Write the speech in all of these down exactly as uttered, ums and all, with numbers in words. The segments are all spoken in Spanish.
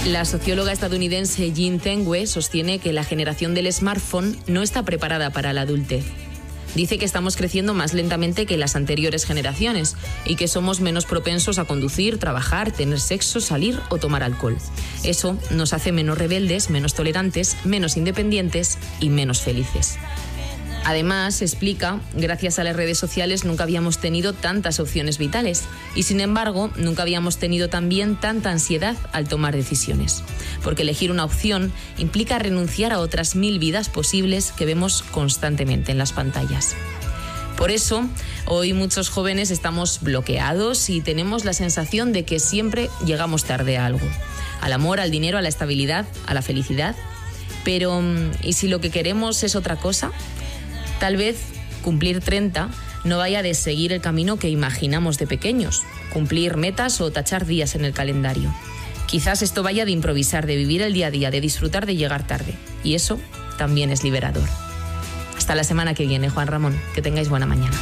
La socióloga estadounidense Jean Tengwe sostiene que la generación del smartphone no está preparada para la adultez. Dice que estamos creciendo más lentamente que las anteriores generaciones y que somos menos propensos a conducir, trabajar, tener sexo, salir o tomar alcohol. Eso nos hace menos rebeldes, menos tolerantes, menos independientes y menos felices. Además, explica, gracias a las redes sociales nunca habíamos tenido tantas opciones vitales y, sin embargo, nunca habíamos tenido también tanta ansiedad al tomar decisiones. Porque elegir una opción implica renunciar a otras mil vidas posibles que vemos constantemente en las pantallas. Por eso, hoy muchos jóvenes estamos bloqueados y tenemos la sensación de que siempre llegamos tarde a algo. Al amor, al dinero, a la estabilidad, a la felicidad. Pero, ¿y si lo que queremos es otra cosa? Tal vez cumplir treinta no vaya de seguir el camino que imaginamos de pequeños, cumplir metas o tachar días en el calendario. Quizás esto vaya de improvisar, de vivir el día a día, de disfrutar de llegar tarde. Y eso también es liberador. Hasta la semana que viene, Juan Ramón. Que tengáis buena mañana.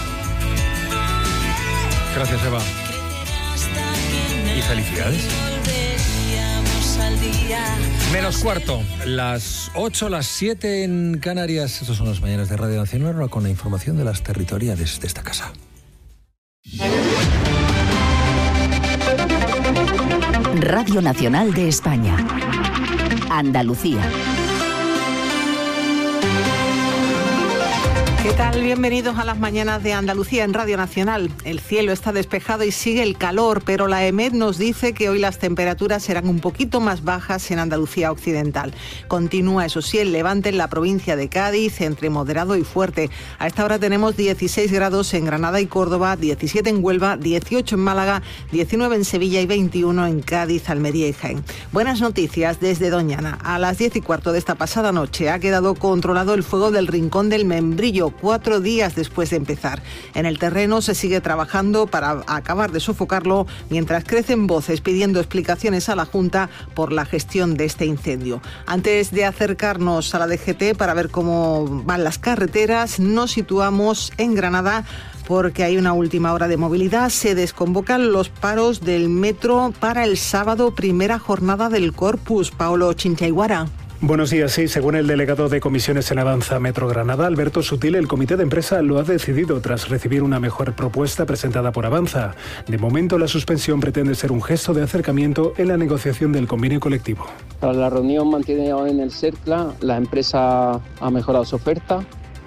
Gracias, Eva. Y felicidades. Menos cuarto, las ocho, las siete en Canarias. Estos son los mañanas de Radio Nacional, ahora con la información de las territoriales de esta casa. Radio Nacional de España. Andalucía. ¿Qué tal? Bienvenidos a las mañanas de Andalucía en Radio Nacional. El cielo está despejado y sigue el calor, pero la EMET nos dice que hoy las temperaturas serán un poquito más bajas en Andalucía occidental. Continúa, eso sí, el levante en la provincia de Cádiz, entre moderado y fuerte. A esta hora tenemos dieciséis grados en Granada y Córdoba, diecisiete en Huelva, dieciocho en Málaga, diecinueve en Sevilla y veintiuno en Cádiz, Almería y Jaén. Buenas noticias desde Doñana. A las diez y cuarto de esta pasada noche ha quedado controlado el fuego del Rincón del Membrillo, cuatro días después de empezar. En el terreno se sigue trabajando para acabar de sofocarlo, mientras crecen voces pidiendo explicaciones a la Junta por la gestión de este incendio. Antes de acercarnos a la D G T para ver cómo van las carreteras, nos situamos en Granada porque hay una última hora de movilidad. Se desconvocan los paros del metro para el sábado, primera jornada del Corpus. Paolo Chinchaiguara. Buenos días. Sí, según el delegado de comisiones en Avanza Metro Granada, Alberto Sutil, el comité de empresa lo ha decidido tras recibir una mejor propuesta presentada por Avanza. De momento, la suspensión pretende ser un gesto de acercamiento en la negociación del convenio colectivo. Tras la reunión mantenida en el CERCLA, la empresa ha mejorado su oferta,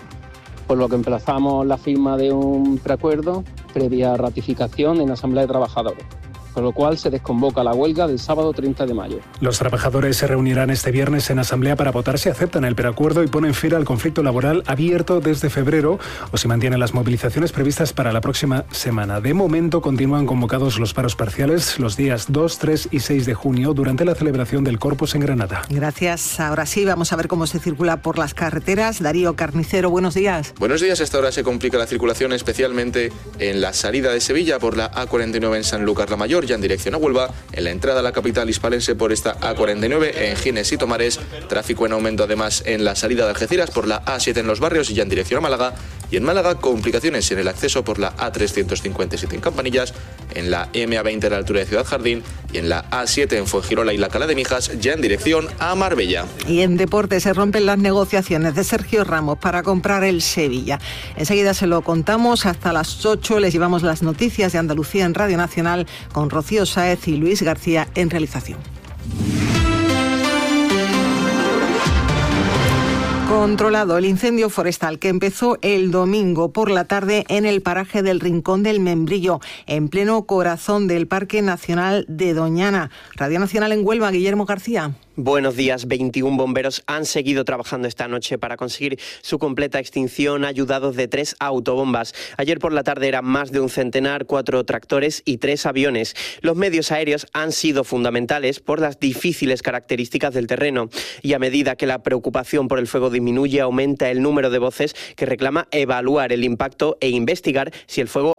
por lo que emplazamos la firma de un preacuerdo previa ratificación en Asamblea de Trabajadores, con lo cual se desconvoca la huelga del sábado treinta de mayo. Los trabajadores se reunirán este viernes en Asamblea para votar si aceptan el preacuerdo y ponen fin al conflicto laboral abierto desde febrero o si mantienen las movilizaciones previstas para la próxima semana. De momento continúan convocados los paros parciales los días dos, tres y seis de junio durante la celebración del Corpus en Granada. Gracias. Ahora sí, vamos a ver cómo se circula por las carreteras. Darío Carnicero, buenos días. Buenos días. Hasta ahora se complica la circulación, especialmente en la salida de Sevilla por la A cuarenta y nueve en Sanlúcar la Mayor, ya en dirección a Huelva, en la entrada a la capital hispalense por esta A cuarenta y nueve en Gines y Tomares, tráfico en aumento además en la salida de Algeciras por la A siete en Los Barrios y ya en dirección a Málaga, y en Málaga complicaciones en el acceso por la A trescientos cincuenta y siete en Campanillas, en la M A veinte a la altura de Ciudad Jardín y en la A siete en Fuengirola y la Cala de Mijas, ya en dirección a Marbella. Y en deporte se rompen las negociaciones de Sergio Ramos para comprar el Sevilla. Enseguida se lo contamos, hasta las ocho les llevamos las noticias de Andalucía en Radio Nacional con Rocío Sáez y Luis García en realización. Controlado el incendio forestal que empezó el domingo por la tarde en el paraje del Rincón del Membrillo, en pleno corazón del Parque Nacional de Doñana. Radio Nacional en Huelva, Guillermo García. Buenos días. veintiún bomberos han seguido trabajando esta noche para conseguir su completa extinción, ayudados de tres autobombas. Ayer por la tarde eran más de un centenar, cuatro tractores y tres aviones. Los medios aéreos han sido fundamentales por las difíciles características del terreno. Y a medida que la preocupación por el fuego disminuye, aumenta el número de voces que reclama evaluar el impacto e investigar si el fuego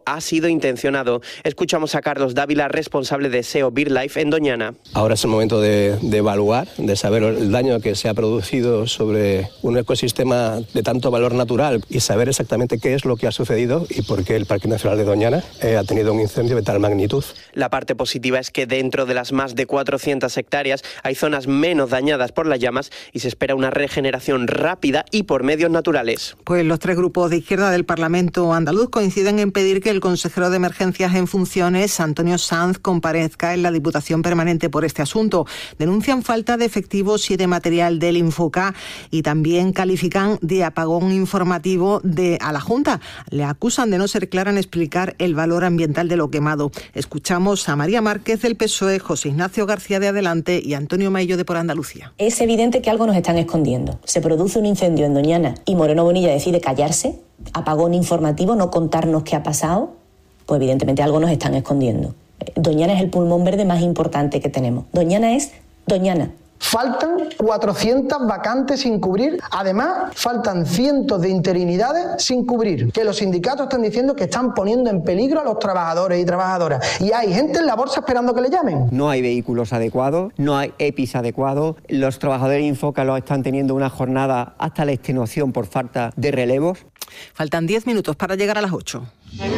ha sido intencionado. Escuchamos a Carlos Dávila, responsable de S E O BirdLife en Doñana. Ahora es el momento de, de evaluar, de saber el daño que se ha producido sobre un ecosistema de tanto valor natural y saber exactamente qué es lo que ha sucedido y por qué el Parque Nacional de Doñana eh, ha tenido un incendio de tal magnitud. La parte positiva es que dentro de las más de cuatrocientas hectáreas hay zonas menos dañadas por las llamas y se espera una regeneración rápida y por medios naturales. Pues los tres grupos de izquierda del Parlamento andaluz coinciden en pedir que el consejero de Emergencias en funciones, Antonio Sanz, comparezca en la Diputación Permanente por este asunto. Denuncian falta de efectivos y de material del Infoca y también califican de apagón informativo de, a la Junta. Le acusan de no ser clara en explicar el valor ambiental de lo quemado. Escuchamos a María Márquez del P S O E, José Ignacio García de Adelante y Antonio Maillo de Por Andalucía. Es evidente que algo nos están escondiendo. Se produce un incendio en Doñana y Moreno Bonilla decide callarse, apagón informativo, no contarnos qué ha pasado. Pues evidentemente algo nos están escondiendo. Doñana es el pulmón verde más importante que tenemos. Doñana es Doñana. Faltan cuatrocientas vacantes sin cubrir. Además, faltan cientos de interinidades sin cubrir, que los sindicatos están diciendo que están poniendo en peligro a los trabajadores y trabajadoras. Y hay gente en la bolsa esperando que le llamen. No hay vehículos adecuados, no hay E P I S adecuados. Los trabajadores de Infoca los están teniendo una jornada hasta la extenuación por falta de relevos. Faltan diez minutos para llegar a las ocho.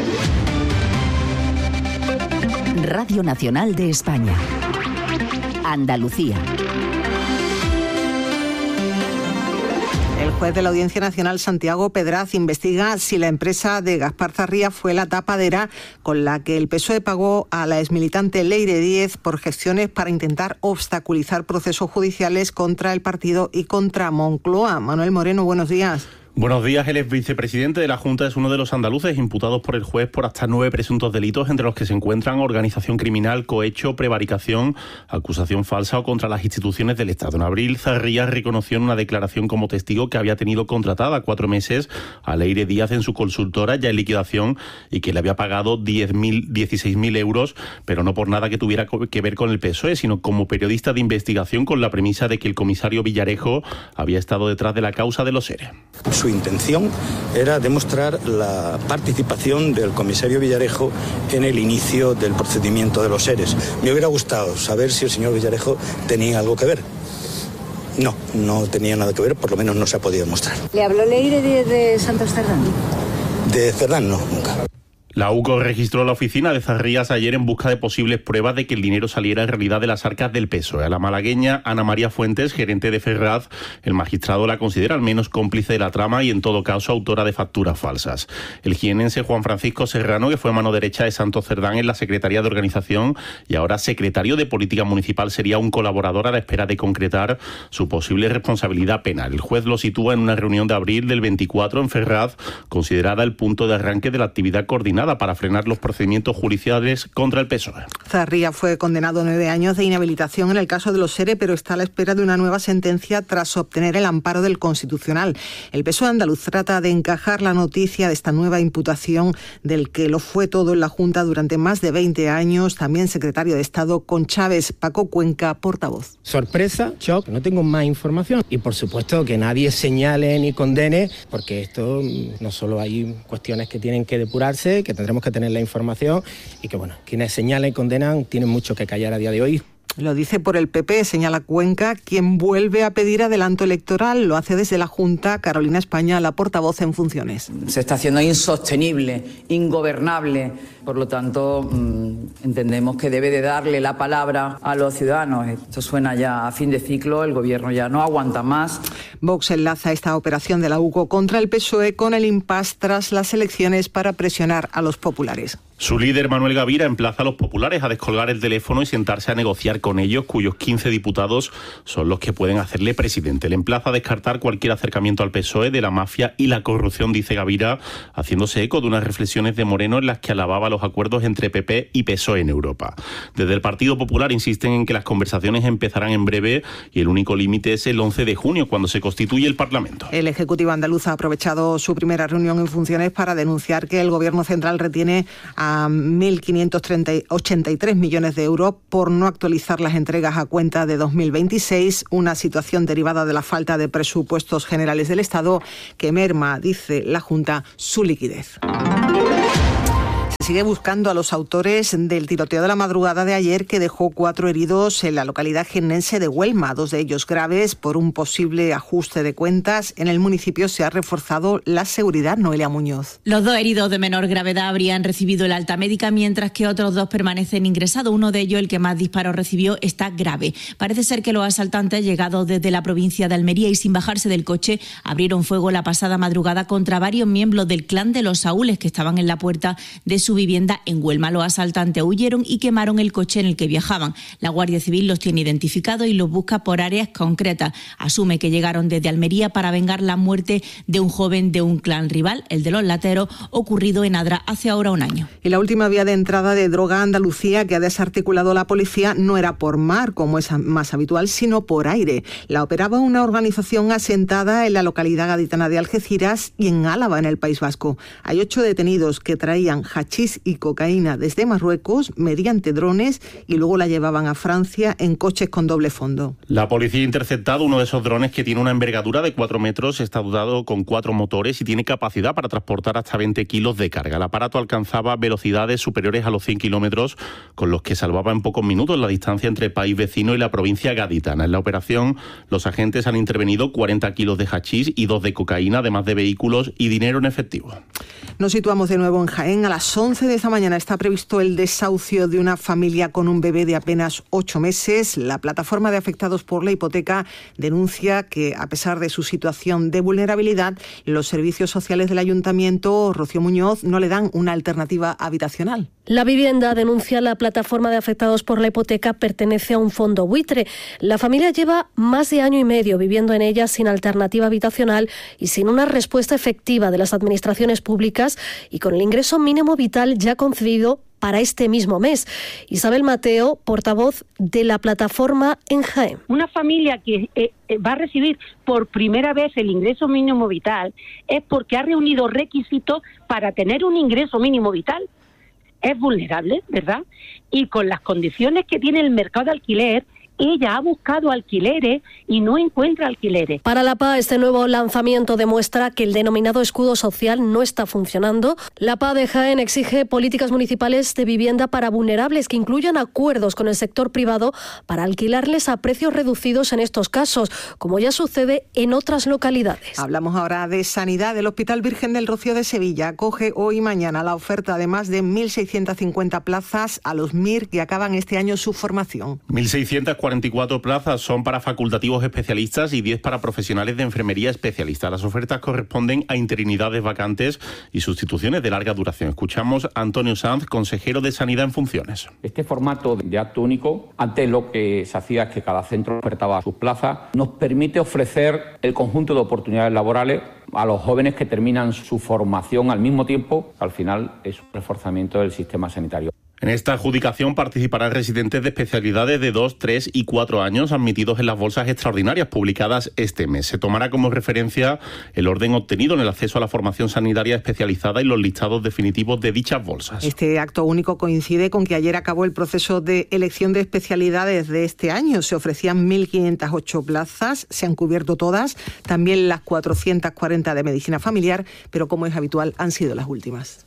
Radio Nacional de España. Andalucía. El juez de la Audiencia Nacional, Santiago Pedraz, investiga si la empresa de Gaspar Zarría fue la tapadera con la que el P S O E pagó a la exmilitante Leire Díez por gestiones para intentar obstaculizar procesos judiciales contra el partido y contra Moncloa. Manuel Moreno, buenos días. Buenos días. El exvicepresidente de la Junta es uno de los andaluces imputados por el juez por hasta nueve presuntos delitos, entre los que se encuentran organización criminal, cohecho, prevaricación, acusación falsa o contra las instituciones del Estado. En abril, Zarría reconoció en una declaración como testigo que había tenido contratada cuatro meses a Leire Díaz en su consultora, ya en liquidación, y que le había pagado diez mil, dieciséis mil euros, pero no por nada que tuviera que ver con el P S O E, sino como periodista de investigación con la premisa de que el comisario Villarejo había estado detrás de la causa de los ERE. Su intención era demostrar la participación del comisario Villarejo en el inicio del procedimiento de los ERES. Me hubiera gustado saber si el señor Villarejo tenía algo que ver. No, no tenía nada que ver, por lo menos no se ha podido demostrar. ¿Le habló Leire de, de Santos Cerdán? De Cerdán no, nunca. La U C O registró la oficina de Zarrías ayer en busca de posibles pruebas de que el dinero saliera en realidad de las arcas del P S O E. A la malagueña Ana María Fuentes, gerente de Ferraz, el magistrado la considera al menos cómplice de la trama y en todo caso autora de facturas falsas. El jienense Juan Francisco Serrano, que fue mano derecha de Santos Cerdán en la Secretaría de Organización y ahora secretario de Política Municipal, sería un colaborador a la espera de concretar su posible responsabilidad penal. El juez lo sitúa en una reunión de abril del veinticuatro en Ferraz, considerada el punto de arranque de la actividad coordinada para frenar los procedimientos judiciales contra el P S O E. Zarría fue condenado a nueve años de inhabilitación en el caso de los ERE, pero está a la espera de una nueva sentencia tras obtener el amparo del Constitucional. El P S O E andaluz trata de encajar la noticia de esta nueva imputación del que lo fue todo en la Junta durante más de veinte años, también secretario de Estado, con Chávez. Paco Cuenca, portavoz. Sorpresa, shock, no tengo más información y por supuesto que nadie señale ni condene, porque esto no solo hay cuestiones que tienen que depurarse, que tendremos que tener la información y que, bueno, quienes señalan y condenan tienen mucho que callar a día de hoy. Lo dice por el P P, señala Cuenca, quien vuelve a pedir adelanto electoral. Lo hace desde la Junta Carolina España, la portavoz en funciones. Se está haciendo insostenible, ingobernable. Por lo tanto, mmm, entendemos que debe de darle la palabra a los ciudadanos. Esto suena ya a fin de ciclo, el gobierno ya no aguanta más. Vox enlaza esta operación de la U C O contra el P S O E con el impasse tras las elecciones para presionar a los populares. Su líder, Manuel Gavira, emplaza a los populares a descolgar el teléfono y sentarse a negociar con ellos, cuyos quince diputados son los que pueden hacerle presidente. Le emplaza a descartar cualquier acercamiento al P S O E de la mafia y la corrupción, dice Gavira, haciéndose eco de unas reflexiones de Moreno en las que alababa los acuerdos entre P P y P S O E en Europa. Desde el Partido Popular insisten en que las conversaciones empezarán en breve y el único límite es el once de junio, cuando se constituye el Parlamento. El Ejecutivo andaluz ha aprovechado su primera reunión en funciones para denunciar que el Gobierno central retiene a a mil quinientos ochenta y tres millones de euros por no actualizar las entregas a cuenta de dos mil veintiséis, una situación derivada de la falta de presupuestos generales del Estado que merma, dice la Junta, su liquidez. sigue buscando a los autores del tiroteo de la madrugada de ayer que dejó cuatro heridos en la localidad jiennense de Huelma, dos de ellos graves por un posible ajuste de cuentas. En el municipio se ha reforzado la seguridad. Noelia Muñoz. Los dos heridos de menor gravedad habrían recibido el alta médica, mientras que otros dos permanecen ingresados. Uno de ellos, el que más disparos recibió, está grave. Parece ser que los asaltantes, llegados desde la provincia de Almería y sin bajarse del coche, abrieron fuego la pasada madrugada contra varios miembros del clan de los Saúles que estaban en la puerta de su vivienda en Huelma. Los asaltantes huyeron y quemaron el coche en el que viajaban. La Guardia Civil los tiene identificados y los busca por áreas concretas. Asume que llegaron desde Almería para vengar la muerte de un joven de un clan rival, el de los Lateros, ocurrido en Adra hace ahora un año. Y la última vía de entrada de droga a Andalucía que ha desarticulado la policía no era por mar, como es más habitual, sino por aire. La operaba una organización asentada en la localidad gaditana de Algeciras y en Álava, en el País Vasco. Hay ocho detenidos que traían hachís y cocaína desde Marruecos mediante drones y luego la llevaban a Francia en coches con doble fondo. La policía ha interceptado uno de esos drones que tiene una envergadura de cuatro metros, está dotado con cuatro motores y tiene capacidad para transportar hasta veinte kilos de carga. El aparato alcanzaba velocidades superiores a los cien kilómetros, con los que salvaba en pocos minutos la distancia entre el país vecino y la provincia gaditana. En la operación, los agentes han intervenido cuarenta kilos de hachís y dos de cocaína, además de vehículos y dinero en efectivo. Nos situamos de nuevo en Jaén. A las once de esta mañana está previsto el desahucio de una familia con un bebé de apenas ocho meses. La plataforma de afectados por la hipoteca denuncia que, a pesar de su situación de vulnerabilidad, los servicios sociales del ayuntamiento, Rocío Muñoz, no le dan una alternativa habitacional. La vivienda, denuncia la plataforma de afectados por la hipoteca, pertenece a un fondo buitre. La familia lleva más de año y medio viviendo en ella sin alternativa habitacional y sin una respuesta efectiva de las administraciones públicas y con el ingreso mínimo vital ya concedido para este mismo mes. Isabel Mateo, portavoz de la plataforma en Jaén. Una familia que eh, va a recibir por primera vez el ingreso mínimo vital es porque ha reunido requisitos para tener un ingreso mínimo vital. Es vulnerable, ¿verdad? Y con las condiciones que tiene el mercado de alquiler, ella ha buscado alquileres y no encuentra alquileres. Para la P A, este nuevo lanzamiento demuestra que el denominado escudo social no está funcionando. La P A de Jaén exige políticas municipales de vivienda para vulnerables que incluyan acuerdos con el sector privado para alquilarles a precios reducidos en estos casos, como ya sucede en otras localidades. Hablamos ahora de sanidad. El Hospital Virgen del Rocío de Sevilla acoge hoy y mañana la oferta de más de mil seiscientas cincuenta plazas a los M I R que acaban este año su formación. mil seiscientas cuarenta y cuatro plazas son para facultativos especialistas y diez para profesionales de enfermería especialista. Las ofertas corresponden a interinidades vacantes y sustituciones de larga duración. Escuchamos a Antonio Sanz, consejero de Sanidad en funciones. Este formato de acto único, antes lo que se hacía es que cada centro ofertaba sus plazas, nos permite ofrecer el conjunto de oportunidades laborales a los jóvenes que terminan su formación al mismo tiempo. Al final es un reforzamiento del sistema sanitario. En esta adjudicación participarán residentes de especialidades de dos, tres y cuatro años admitidos en las bolsas extraordinarias publicadas este mes. Se tomará como referencia el orden obtenido en el acceso a la formación sanitaria especializada y los listados definitivos de dichas bolsas. Este acto único coincide con que ayer acabó el proceso de elección de especialidades de este año. Se ofrecían mil quinientas ocho plazas, se han cubierto todas, también las cuatrocientas cuarenta de medicina familiar, pero como es habitual han sido las últimas.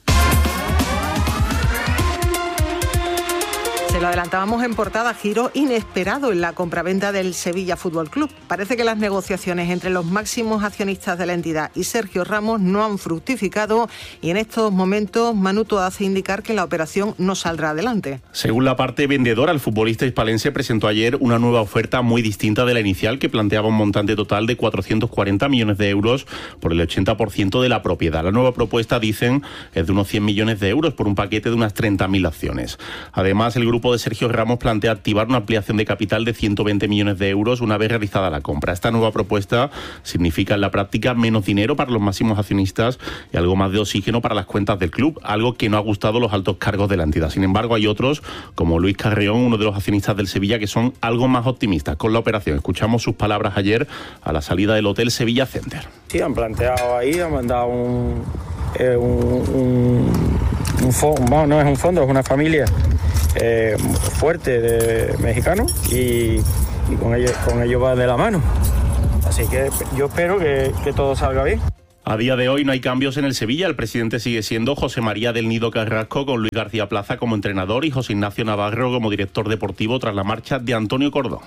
Se lo adelantábamos en portada, giro inesperado en la compraventa del Sevilla Fútbol Club. Parece que las negociaciones entre los máximos accionistas de la entidad y Sergio Ramos no han fructificado y en estos momentos Manuto hace indicar que la operación no saldrá adelante. Según la parte vendedora, el futbolista hispalense presentó ayer una nueva oferta muy distinta de la inicial que planteaba un montante total de cuatrocientos cuarenta millones de euros por el ochenta por ciento de la propiedad. La nueva propuesta, dicen, es de unos cien millones de euros por un paquete de unas treinta mil acciones. Además, el grupo de Sergio Ramos plantea activar una ampliación de capital de ciento veinte millones de euros una vez realizada la compra. Esta nueva propuesta significa en la práctica menos dinero para los máximos accionistas y algo más de oxígeno para las cuentas del club, algo que no ha gustado a los altos cargos de la entidad. Sin embargo, hay otros, como Luis Carreón, uno de los accionistas del Sevilla, que son algo más optimistas con la operación. Escuchamos sus palabras ayer a la salida del Hotel Sevilla Center. Sí, han planteado ahí, han mandado un... Eh, un, un, un fondo, no, no es un fondo, es una familia eh, fuerte de mexicanos y, y con ellos con ello va de la mano. Así que yo espero que, que todo salga bien. A día de hoy no hay cambios en el Sevilla. El presidente sigue siendo José María del Nido Carrasco, con Luis García Plaza como entrenador y José Ignacio Navarro como director deportivo tras la marcha de Antonio Cordón.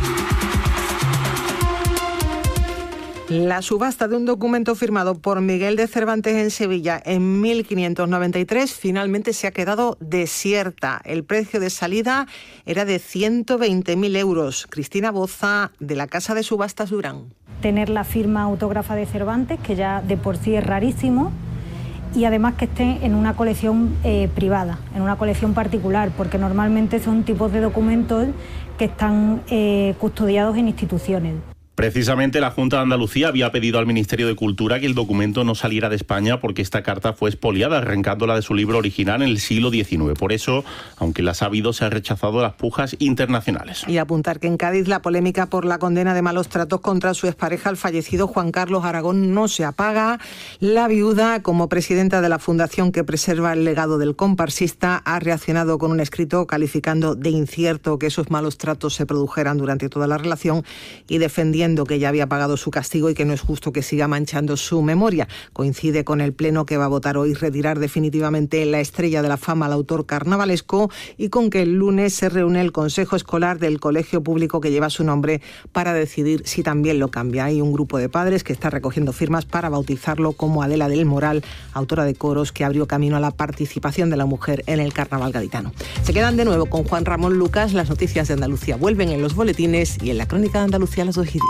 La subasta de un documento firmado por Miguel de Cervantes en Sevilla en mil quinientos noventa y tres finalmente se ha quedado desierta. El precio de salida era de ciento veinte mil euros. Cristina Boza, de la Casa de Subastas Durán. Tener la firma autógrafa de Cervantes, que ya de por sí es rarísimo, y además que esté en una colección eh, privada, en una colección particular, porque normalmente son tipos de documentos que están eh, custodiados en instituciones. Precisamente la Junta de Andalucía había pedido al Ministerio de Cultura que el documento no saliera de España porque esta carta fue expoliada, arrancándola de su libro original en el siglo diecinueve. Por eso, aunque la ha sabido, se han rechazado las pujas internacionales. Y apuntar que en Cádiz la polémica por la condena de malos tratos contra su expareja, el fallecido Juan Carlos Aragón, no se apaga. La viuda, como presidenta de la fundación que preserva el legado del comparsista, ha reaccionado con un escrito calificando de incierto que esos malos tratos se produjeran durante toda la relación y defendiendo que ya había pagado su castigo y que no es justo que siga manchando su memoria. Coincide con el Pleno que va a votar hoy retirar definitivamente la estrella de la fama al autor carnavalesco y con que el lunes se reúne el Consejo Escolar del colegio público que lleva su nombre para decidir si también lo cambia. Hay un grupo de padres que está recogiendo firmas para bautizarlo como Adela del Moral, autora de coros que abrió camino a la participación de la mujer en el carnaval gaditano. Se quedan de nuevo con Juan Ramón Lucas. Las noticias de Andalucía vuelven en los boletines y en la crónica de Andalucía a las dos y diez.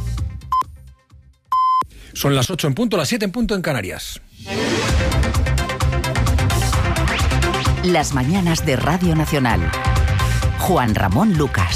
Son las ocho en punto, las siete en punto en Canarias. Las mañanas de Radio Nacional. Juan Ramón Lucas.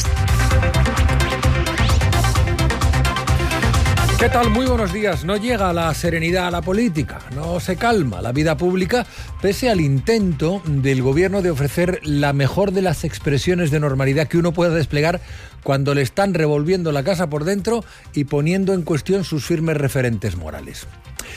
¿Qué tal? Muy buenos días. No llega la serenidad a la política, no se calma la vida pública, pese al intento del gobierno de ofrecer la mejor de las expresiones de normalidad que uno pueda desplegar cuando le están revolviendo la casa por dentro y poniendo en cuestión sus firmes referentes morales.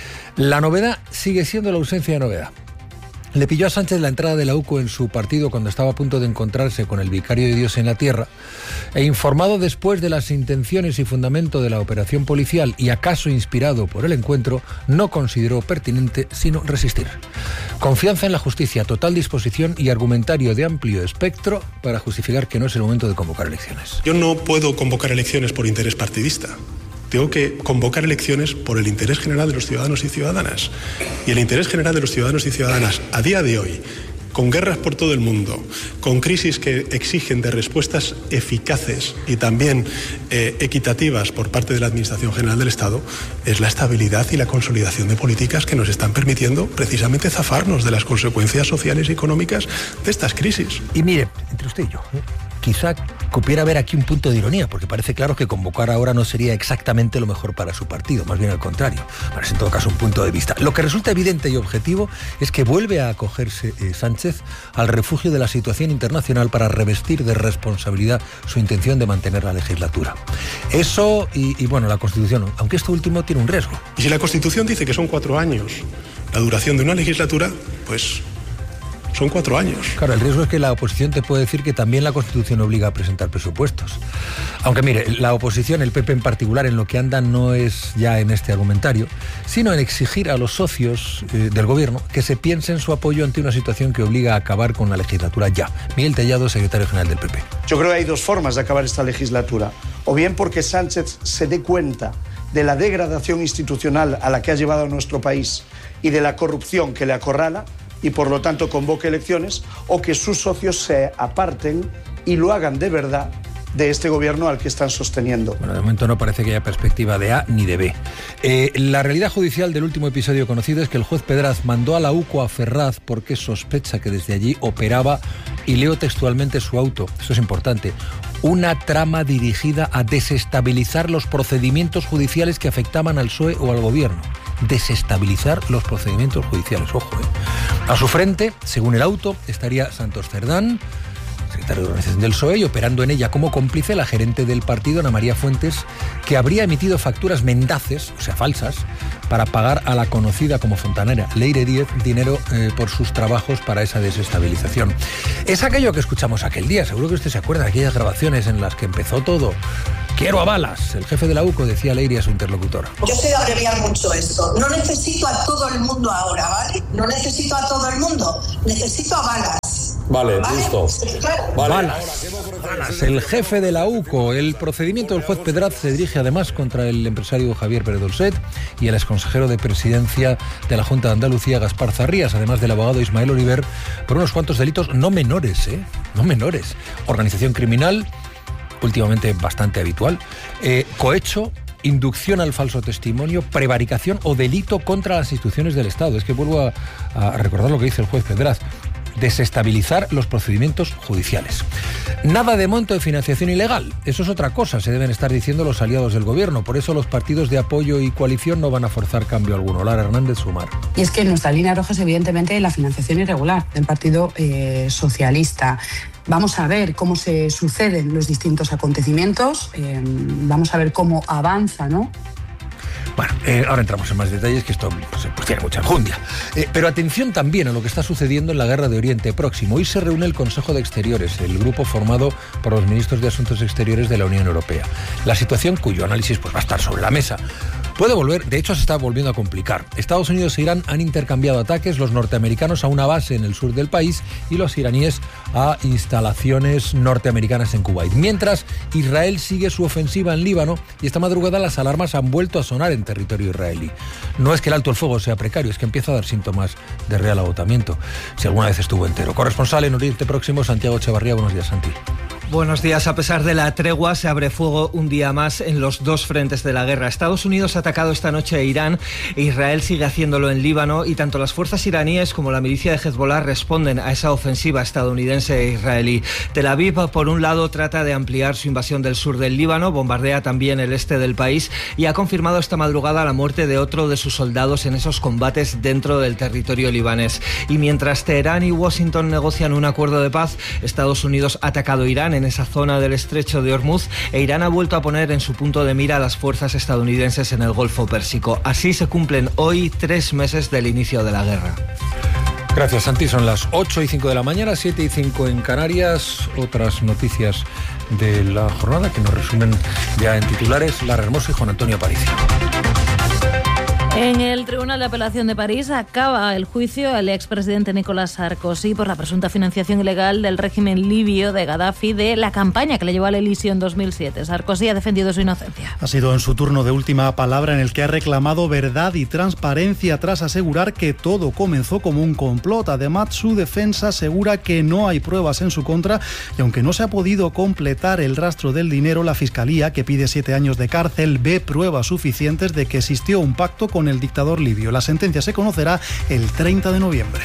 La novedad sigue siendo la ausencia de novedad. Le pilló a Sánchez la entrada de la U C O en su partido cuando estaba a punto de encontrarse con el vicario de Dios en la tierra, e informado después de las intenciones y fundamento de la operación policial y acaso inspirado por el encuentro, no consideró pertinente sino resistir. Confianza en la justicia, total disposición y argumentario de amplio espectro para justificar que no es el momento de convocar elecciones. Yo no puedo convocar elecciones por interés partidista. Tengo que convocar elecciones por el interés general de los ciudadanos y ciudadanas. Y el interés general de los ciudadanos y ciudadanas a día de hoy, con guerras por todo el mundo, con crisis que exigen de respuestas eficaces y también eh, equitativas por parte de la Administración General del Estado, es la estabilidad y la consolidación de políticas que nos están permitiendo precisamente zafarnos de las consecuencias sociales y económicas de estas crisis. Y mire, entre usted y yo, ¿eh? quizá cupiera haber aquí un punto de ironía, porque parece claro que convocar ahora no sería exactamente lo mejor para su partido, más bien al contrario. Parece en todo caso un punto de vista. Lo que resulta evidente y objetivo es que vuelve a acogerse eh, Sánchez al refugio de la situación internacional para revestir de responsabilidad su intención de mantener la legislatura. Eso y, y bueno, la Constitución, aunque esto último tiene un riesgo. Y si la Constitución dice que son cuatro años la duración de una legislatura, pues son cuatro años. Claro, el riesgo es que la oposición te puede decir que también la Constitución obliga a presentar presupuestos. Aunque mire, la oposición, el P P en particular, en lo que anda no es ya en este argumentario, sino en exigir a los socios eh, del gobierno que se piensen su apoyo ante una situación que obliga a acabar con la legislatura ya. Miguel Tellado, secretario general del P P. Yo creo que hay dos formas de acabar esta legislatura. O bien porque Sánchez se dé cuenta de la degradación institucional a la que ha llevado a nuestro país y de la corrupción que le acorrala, y por lo tanto convoque elecciones, o que sus socios se aparten y lo hagan de verdad de este gobierno al que están sosteniendo. Bueno, de momento no parece que haya perspectiva de A ni de B. Eh, la realidad judicial del último episodio conocido es que el juez Pedraz mandó a la U C O a Ferraz porque sospecha que desde allí operaba, y leo textualmente su auto, esto es importante, una trama dirigida a desestabilizar los procedimientos judiciales que afectaban al P S O E o al gobierno. Desestabilizar los procedimientos judiciales, ojo, ¿eh? A su frente, según el auto, estaría Santos Cerdán, secretario de organización del P S O E, y operando en ella como cómplice la gerente del partido, Ana María Fuentes, que habría emitido facturas mendaces, o sea, falsas, para pagar a la conocida como fontanera Leire Díez dinero eh, por sus trabajos para esa desestabilización. Es aquello que escuchamos aquel día, seguro que usted se acuerda de aquellas grabaciones en las que empezó todo, Quiero a balas. El jefe de la U C O decía a Leire a su interlocutora. Yo sé abreviar mucho esto. No necesito a todo el mundo ahora, ¿vale? No necesito a todo el mundo. Necesito a balas. Vale, ¿Vale? listo. Claro. Vale. Balas. Balas. El jefe de la U C O. El procedimiento del juez Pedraz se dirige además contra el empresario Javier Pérez Dolcet y el exconsejero de presidencia de la Junta de Andalucía, Gaspar Zarrías, además del abogado Ismael Oliver, por unos cuantos delitos no menores, ¿eh? No menores. Organización criminal, últimamente bastante habitual, eh, cohecho, inducción al falso testimonio, prevaricación o delito contra las instituciones del Estado. Es que vuelvo a, a recordar lo que dice el juez Pedraz. Desestabilizar los procedimientos judiciales. Nada de monto de financiación ilegal. Eso es otra cosa, se deben estar diciendo los aliados del gobierno. Por eso los partidos de apoyo y coalición no van a forzar cambio alguno. Lara Hernández, Sumar. Y es que nuestra línea roja es evidentemente la financiación irregular del Partido eh, Socialista. Vamos a ver cómo se suceden los distintos acontecimientos, eh, vamos a ver cómo avanza, ¿no? Bueno, eh, ahora entramos en más detalles, que esto pues, pues tiene mucha enjundia. Eh, pero atención también a lo que está sucediendo en la guerra de Oriente Próximo. Hoy se reúne el Consejo de Exteriores, el grupo formado por los ministros de Asuntos Exteriores de la Unión Europea. La situación, cuyo análisis pues, va a estar sobre la mesa, puede volver, de hecho se está volviendo a complicar. Estados Unidos e Irán han intercambiado ataques, los norteamericanos a una base en el sur del país y los iraníes a instalaciones norteamericanas en Kuwait. Mientras, Israel sigue su ofensiva en Líbano y esta madrugada las alarmas han vuelto a sonar en territorio israelí. No es que el alto el fuego sea precario, es que empieza a dar síntomas de real agotamiento, si alguna vez estuvo entero. Corresponsal en Oriente Próximo, Santiago Echevarría. Buenos días, Santi. Buenos días. A pesar de la tregua, se abre fuego un día más en los dos frentes de la guerra. Estados Unidos ha atacado esta noche a Irán e Israel sigue haciéndolo en Líbano, y tanto las fuerzas iraníes como la milicia de Hezbollah responden a esa ofensiva estadounidense e israelí. Tel Aviv, por un lado, trata de ampliar su invasión del sur del Líbano, bombardea también el este del país y ha confirmado esta madrugada la muerte de otro de sus soldados en esos combates dentro del territorio libanés. Y mientras Teherán y Washington negocian un acuerdo de paz, Estados Unidos ha atacado Irán en esa zona del estrecho de Hormuz e Irán ha vuelto a poner en su punto de mira a las fuerzas estadounidenses en el Golfo Pérsico. Así se cumplen hoy tres meses del inicio de la guerra. Gracias, Santi. Son las ocho y cinco de la mañana, siete y cinco en Canarias. Otras noticias de la jornada que nos resumen ya en titulares Lara Hermoso y Juan Antonio Aparicio. En el Tribunal de Apelación de París acaba el juicio al expresidente Nicolás Sarkozy por la presunta financiación ilegal del régimen libio de Gaddafi de la campaña que le llevó al Elíseo en dos mil siete. Sarkozy ha defendido su inocencia. Ha sido en su turno de última palabra en el que ha reclamado verdad y transparencia tras asegurar que todo comenzó como un complot. Además, su defensa asegura que no hay pruebas en su contra y aunque no se ha podido completar el rastro del dinero, la Fiscalía, que pide siete años de cárcel, ve pruebas suficientes de que existió un pacto con el dictador libio. La sentencia se conocerá el treinta de noviembre.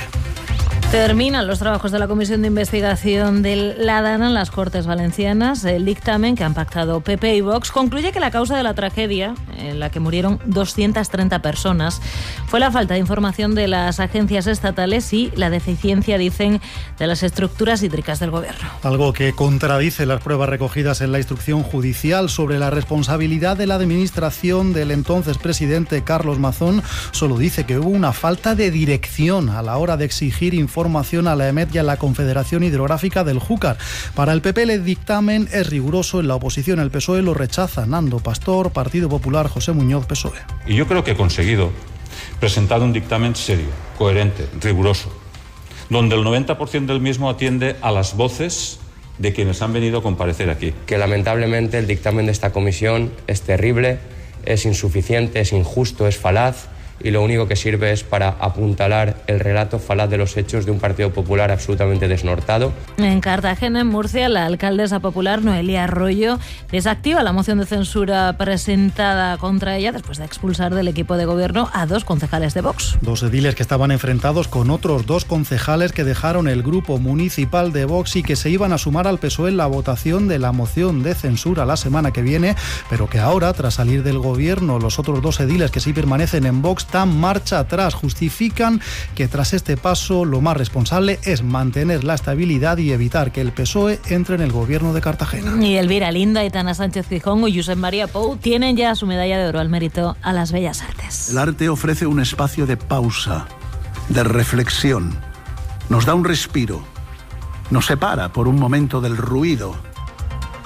Terminan los trabajos de la Comisión de Investigación del Ladana en las Cortes Valencianas. El dictamen que han pactado P P y Vox concluye que la causa de la tragedia, en la que murieron doscientas treinta personas, fue la falta de información de las agencias estatales y la deficiencia, dicen, de las estructuras hídricas del Gobierno. Algo que contradice las pruebas recogidas en la instrucción judicial sobre la responsabilidad de la administración del entonces presidente Carlos Mazón. Solo dice que hubo una falta de dirección a la hora de exigir información a la EMET y a la Confederación Hidrográfica del Júcar. Para el P P el dictamen es riguroso. En la oposición el P S O E lo rechaza. Nando Pastor, Partido Popular, José Muñoz, P S O E. Y yo creo que he conseguido presentar un dictamen serio, coherente, riguroso, donde el noventa por ciento del mismo atiende a las voces de quienes han venido a comparecer aquí. Que lamentablemente el dictamen de esta comisión es terrible, es insuficiente, es injusto, es falaz, y lo único que sirve es para apuntalar el relato falaz de los hechos de un Partido Popular absolutamente desnortado. En Cartagena, en Murcia, la alcaldesa popular Noelia Arroyo desactiva la moción de censura presentada contra ella después de expulsar del equipo de gobierno a dos concejales de Vox. Dos ediles que estaban enfrentados con otros dos concejales que dejaron el grupo municipal de Vox y que se iban a sumar al P S O E en la votación de la moción de censura la semana que viene, pero que ahora, tras salir del gobierno, los otros dos ediles que sí permanecen en Vox dan marcha atrás. Justifican que tras este paso lo más responsable es mantener la estabilidad y evitar que el P S O E entre en el gobierno de Cartagena. Y Elvira Linda, Aitana Sánchez Gijón y Josep María Pou tienen ya su medalla de oro al mérito a las bellas artes. El arte ofrece un espacio de pausa, de reflexión, nos da un respiro, nos separa por un momento del ruido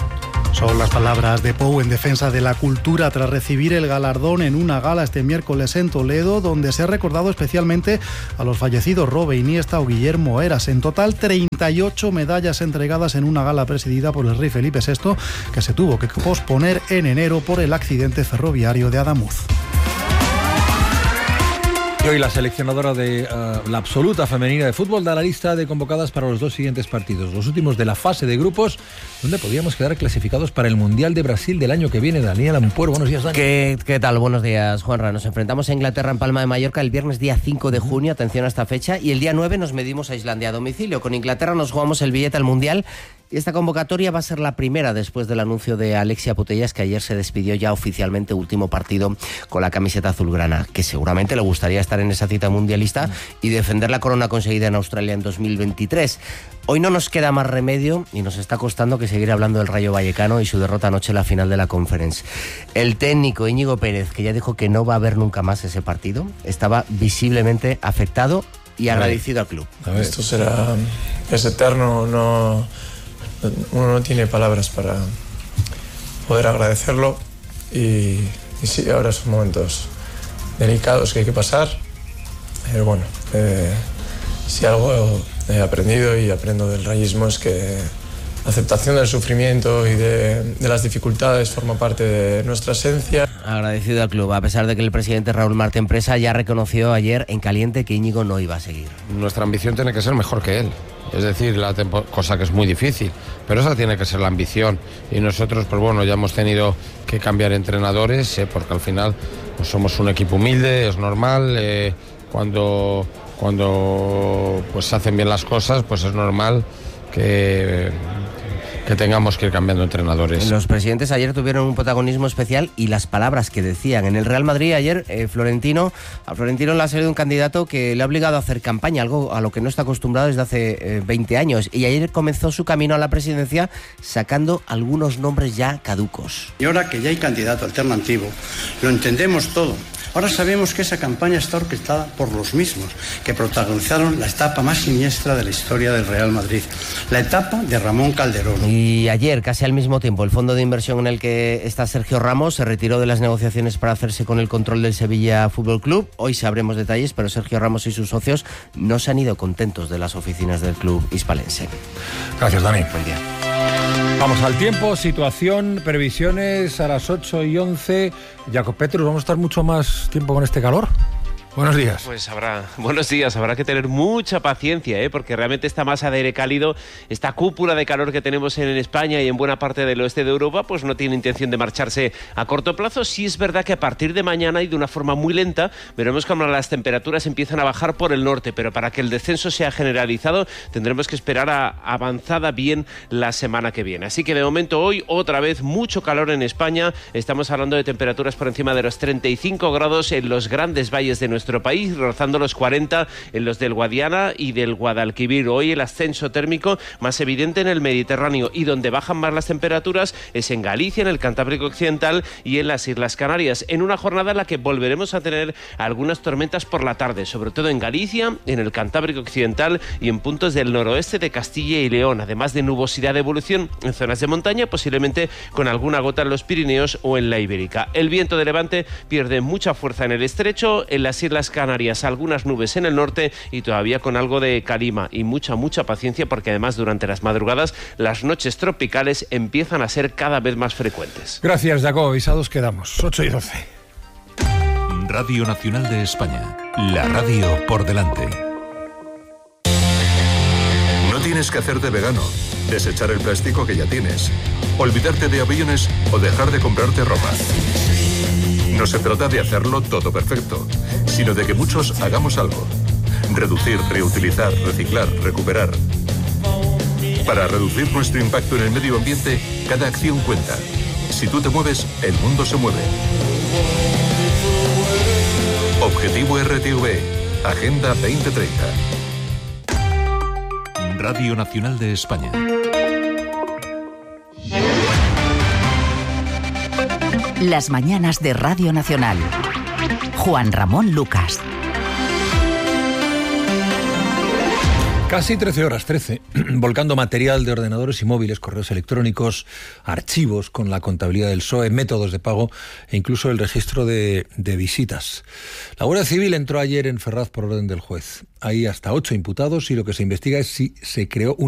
Son las palabras de Pou en defensa de la cultura tras recibir el galardón en una gala este miércoles en Toledo, donde se ha recordado especialmente a los fallecidos Robe Iniesta o Guillermo Heras. En total, treinta y ocho medallas entregadas en una gala presidida por el rey Felipe sexto, que se tuvo que posponer en enero por el accidente ferroviario de Adamuz. Y hoy la seleccionadora de uh, la absoluta femenina de fútbol da la lista de convocadas para los dos siguientes partidos, los últimos de la fase de grupos, donde podríamos quedar clasificados para el Mundial de Brasil del año que viene. Daniel Ampuero, buenos días, Dani. ¿Qué, ¿Qué tal? Buenos días, Juanra. Nos enfrentamos a Inglaterra en Palma de Mallorca el viernes día cinco de junio, atención a esta fecha, y el día nueve nos medimos a Islandia a domicilio. Con Inglaterra nos jugamos el billete al Mundial. Y esta convocatoria va a ser la primera después del anuncio de Alexia Putellas, que ayer se despidió ya oficialmente, último partido con la camiseta azulgrana, que seguramente le gustaría estar en esa cita mundialista y defender la corona conseguida en Australia en dos mil veintitrés. Hoy no nos queda más remedio y nos está costando que seguir hablando del Rayo Vallecano y su derrota anoche en la final de la Conference. El técnico Íñigo Pérez, que ya dijo que no va a ver nunca más ese partido, estaba visiblemente afectado y agradecido al club. Esto será, es eterno, no... Uno no tiene palabras para poder agradecerlo y, y sí, ahora son momentos delicados que hay que pasar, pero bueno, eh, si algo he aprendido y aprendo del rayismo es que la aceptación del sufrimiento y de, de las dificultades forma parte de nuestra esencia. Agradecido al club, a pesar de que el presidente Raúl Martín Presa ya reconoció ayer en caliente que Íñigo no iba a seguir. Nuestra ambición tiene que ser mejor que él. Es decir, la tempo- cosa que es muy difícil, pero esa tiene que ser la ambición. Y nosotros, pues bueno, ya hemos tenido que cambiar entrenadores, eh, porque al final pues somos un equipo humilde, es normal. Eh, cuando cuando pues se hacen bien las cosas, pues es normal que... que tengamos que ir cambiando entrenadores. Los presidentes ayer tuvieron un protagonismo especial y las palabras que decían. En el Real Madrid ayer, eh, Florentino, a Florentino le ha salido un candidato que le ha obligado a hacer campaña, algo a lo que no está acostumbrado desde hace eh, veinte años. Y ayer comenzó su camino a la presidencia sacando algunos nombres ya caducos. Y ahora que ya hay candidato alternativo, lo entendemos todo. Ahora sabemos que esa campaña está orquestada por los mismos que protagonizaron la etapa más siniestra de la historia del Real Madrid, la etapa de Ramón Calderón. Y ayer, casi al mismo tiempo, el fondo de inversión en el que está Sergio Ramos se retiró de las negociaciones para hacerse con el control del Sevilla Fútbol Club. Hoy sabremos detalles, pero Sergio Ramos y sus socios no se han ido contentos de las oficinas del club hispalense. Gracias, Dani. Buen día. Vamos al tiempo, situación, previsiones a las ocho y once. Jacob Petrus, ¿vamos a estar mucho más tiempo con este calor? Buenos días. Pues habrá, buenos días, habrá que tener mucha paciencia, ¿eh? Porque realmente esta masa de aire cálido, esta cúpula de calor que tenemos en España y en buena parte del oeste de Europa, pues no tiene intención de marcharse a corto plazo. Sí es verdad que a partir de mañana y de una forma muy lenta, veremos cómo las temperaturas empiezan a bajar por el norte, pero para que el descenso sea generalizado tendremos que esperar a avanzada bien la semana que viene. Así que de momento hoy otra vez mucho calor en España, estamos hablando de temperaturas por encima de los treinta y cinco grados en los grandes valles de nuestro país, rozando los cuarenta en los del Guadiana y del Guadalquivir. Hoy el ascenso térmico más evidente en el Mediterráneo, y donde bajan más las temperaturas es en Galicia, en el Cantábrico Occidental y en las Islas Canarias, en una jornada en la que volveremos a tener algunas tormentas por la tarde, sobre todo en Galicia, en el Cantábrico Occidental y en puntos del noroeste de Castilla y León, además de nubosidad de evolución en zonas de montaña, posiblemente con alguna gota en los Pirineos o en la Ibérica. El viento de levante pierde mucha fuerza en el estrecho, en las Islas Canarias algunas nubes en el norte y todavía con algo de calima, y mucha, mucha paciencia, porque además durante las madrugadas las noches tropicales empiezan a ser cada vez más frecuentes. Gracias, Jacob. Avisados quedamos. ocho y doce. Radio Nacional de España. La radio por delante. No tienes que hacerte vegano, desechar el plástico que ya tienes, olvidarte de aviones o dejar de comprarte ropa. No se trata de hacerlo todo perfecto, sino de que muchos hagamos algo. Reducir, reutilizar, reciclar, recuperar. Para reducir nuestro impacto en el medio ambiente, cada acción cuenta. Si tú te mueves, el mundo se mueve. Objetivo R T V, Agenda veinte treinta. Radio Nacional de España. Las mañanas de Radio Nacional. Juan Ramón Lucas. Casi trece horas, trece, volcando material de ordenadores y móviles, correos electrónicos, archivos con la contabilidad del P S O E, métodos de pago e incluso el registro de, de visitas. La Guardia Civil entró ayer en Ferraz por orden del juez. Hay hasta ocho imputados y lo que se investiga es si se creó un